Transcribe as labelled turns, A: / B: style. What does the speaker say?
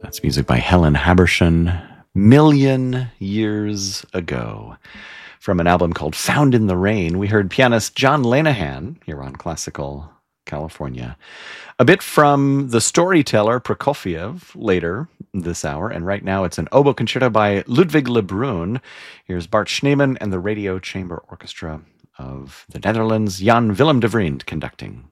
A: That's music by Helen Habershon, Million Years Ago. From an album called Found in the Rain, we heard pianist John Lenihan here on Classical California. A bit from the storyteller Prokofiev later this hour, and right now it's an oboe concerto by Ludwig Lebrun. Here's Bart Schneemann and the Radio Chamber Orchestra of the Netherlands, Jan Willem de Vriend conducting.